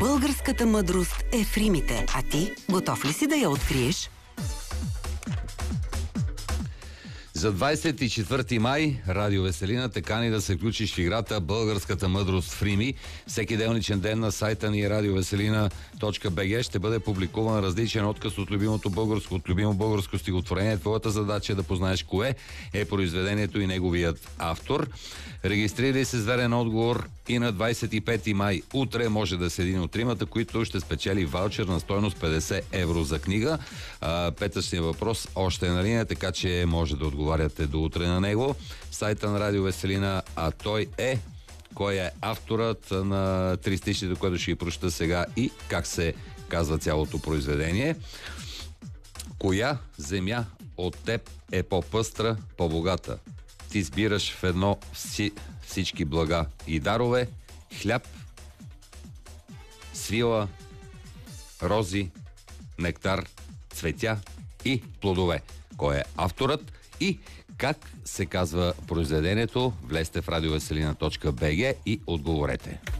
Българската мъдрост е в римите, а ти готов ли си да я откриеш? За 24 май Радио Веселина те кани да се включиш в играта Българската мъдрост в Рими. Всеки делничен ден на сайта ни radioveselina.bg ще бъде публикуван различен отказ от любимото българско стихотворение. Твоята задача е да познаеш кое е произведението и неговият автор. Регистрирай се с верен отговор и на 25 май. Утре може да се един от тримата, които ще спечели ваучер на стойност 50 евро за книга. Петъчният въпрос още е на линия, така че може да отговаряте до утре на него. Сайта на Радио Веселина, а той е кой е авторът на три стишите, което ще ги прочета сега и как се казва цялото произведение. Коя земя от теб е по-пъстра, по-богата? Ти сбираш в едно всички блага и дарове, хляб, свила, рози, нектар, цветя и плодове. Кой е авторът и как се казва произведението? Влезте в radioveselina.bg и отговорете.